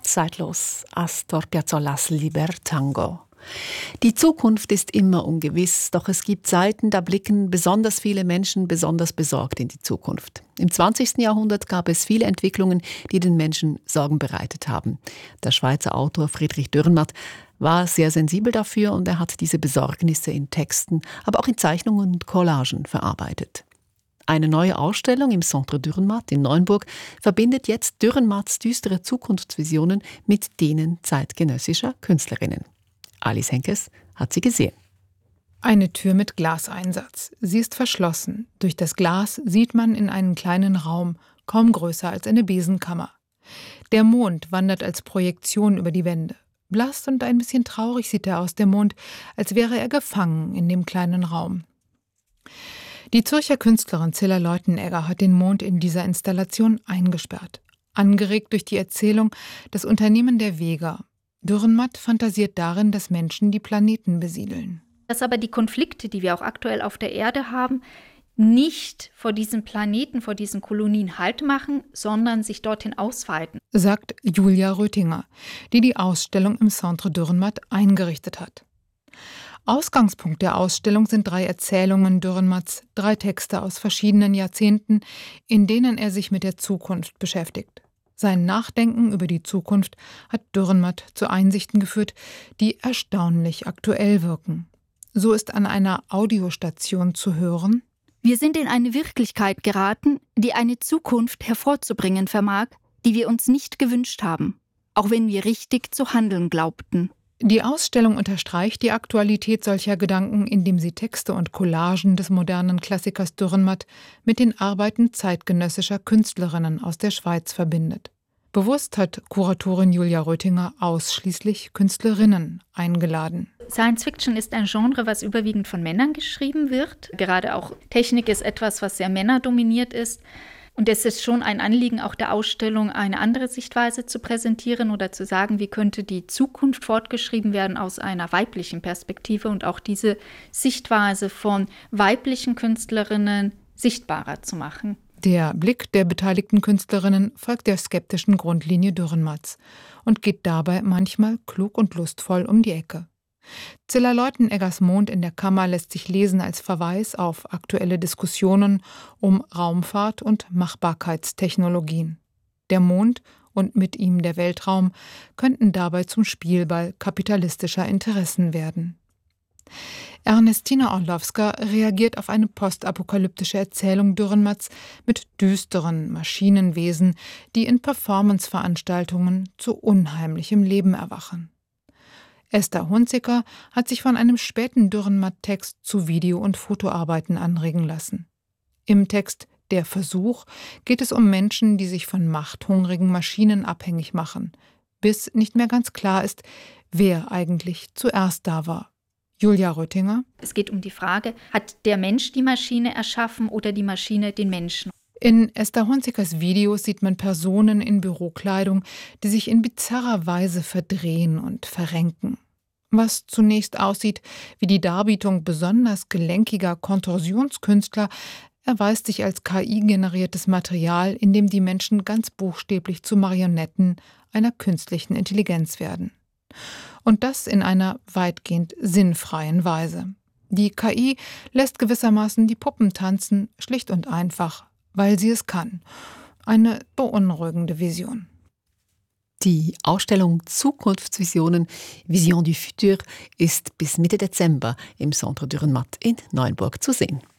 zeitlos. Astor Piazzolla's Libertango. Die Zukunft ist immer ungewiss, doch es gibt Zeiten, da blicken besonders viele Menschen besonders besorgt in die Zukunft. Im 20. Jahrhundert gab es viele Entwicklungen, die den Menschen Sorgen bereitet haben. Der Schweizer Autor Friedrich Dürrenmatt war sehr sensibel dafür und er hat diese Besorgnisse in Texten, aber auch in Zeichnungen und Collagen verarbeitet. Eine neue Ausstellung im Centre Dürrenmatt in Neuenburg verbindet jetzt Dürrenmatts düstere Zukunftsvisionen mit denen zeitgenössischer Künstlerinnen. Alice Henkes hat sie gesehen. Eine Tür mit Glaseinsatz. Sie ist verschlossen. Durch das Glas sieht man in einen kleinen Raum, kaum größer als eine Besenkammer. Der Mond wandert als Projektion über die Wände. Blass und ein bisschen traurig sieht er aus, der Mond, als wäre er gefangen in dem kleinen Raum. Die Zürcher Künstlerin Zilla Leutenegger hat den Mond in dieser Installation eingesperrt. Angeregt durch die Erzählung Das Unternehmen der Weger. Dürrenmatt fantasiert darin, dass Menschen die Planeten besiedeln. Dass aber die Konflikte, die wir auch aktuell auf der Erde haben, nicht vor diesen Planeten, vor diesen Kolonien Halt machen, sondern sich dorthin ausweiten, sagt Julia Röthinger, die die Ausstellung im Centre Dürrenmatt eingerichtet hat. Ausgangspunkt der Ausstellung sind 3 Erzählungen Dürrenmatts, 3 Texte aus verschiedenen Jahrzehnten, in denen er sich mit der Zukunft beschäftigt. Sein Nachdenken über die Zukunft hat Dürrenmatt zu Einsichten geführt, die erstaunlich aktuell wirken. So ist an einer Audiostation zu hören: Wir sind in eine Wirklichkeit geraten, die eine Zukunft hervorzubringen vermag, die wir uns nicht gewünscht haben, auch wenn wir richtig zu handeln glaubten. Die Ausstellung unterstreicht die Aktualität solcher Gedanken, indem sie Texte und Collagen des modernen Klassikers Dürrenmatt mit den Arbeiten zeitgenössischer Künstlerinnen aus der Schweiz verbindet. Bewusst hat Kuratorin Julia Röthinger ausschließlich Künstlerinnen eingeladen. Science Fiction ist ein Genre, was überwiegend von Männern geschrieben wird. Gerade auch Technik ist etwas, was sehr männerdominiert ist. Und es ist schon ein Anliegen, auch der Ausstellung eine andere Sichtweise zu präsentieren oder zu sagen, wie könnte die Zukunft fortgeschrieben werden aus einer weiblichen Perspektive und auch diese Sichtweise von weiblichen Künstlerinnen sichtbarer zu machen. Der Blick der beteiligten Künstlerinnen folgt der skeptischen Grundlinie Dürrenmatts und geht dabei manchmal klug und lustvoll um die Ecke. Zilla Leuteneggers Mond in der Kammer lässt sich lesen als Verweis auf aktuelle Diskussionen um Raumfahrt und Machbarkeitstechnologien. Der Mond und mit ihm der Weltraum könnten dabei zum Spielball kapitalistischer Interessen werden. Ernestina Orlowska reagiert auf eine postapokalyptische Erzählung Dürrenmatts mit düsteren Maschinenwesen, die in Performanceveranstaltungen zu unheimlichem Leben erwachen. Esther Hunziker hat sich von einem späten Dürrenmatt-Text zu Video- und Fotoarbeiten anregen lassen. Im Text »Der Versuch« geht es um Menschen, die sich von machthungrigen Maschinen abhängig machen, bis nicht mehr ganz klar ist, wer eigentlich zuerst da war. Julia Röthinger: Es geht um die Frage, hat der Mensch die Maschine erschaffen oder die Maschine den Menschen? In Esther Hunzikers Videos sieht man Personen in Bürokleidung, die sich in bizarrer Weise verdrehen und verrenken. Was zunächst aussieht wie die Darbietung besonders gelenkiger Kontorsionskünstler, erweist sich als KI-generiertes Material, in dem die Menschen ganz buchstäblich zu Marionetten einer künstlichen Intelligenz werden. Und das in einer weitgehend sinnfreien Weise. Die KI lässt gewissermaßen die Puppen tanzen, schlicht und einfach, weil sie es kann. Eine beunruhigende Vision. Die Ausstellung Zukunftsvisionen, Vision du Futur, ist bis Mitte Dezember im Centre Dürrenmatt in Neuenburg zu sehen.